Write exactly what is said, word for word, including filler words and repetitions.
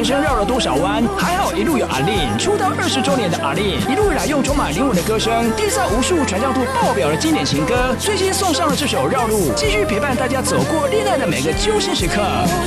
人生绕了多少弯？还好一路有阿令，出道二十周年的阿令，一路以来用充满灵魂的歌声，缔造无数传唱度爆表的经典情歌。最新送上了这首《绕路》，继续陪伴大家走过恋爱的每个揪心时刻。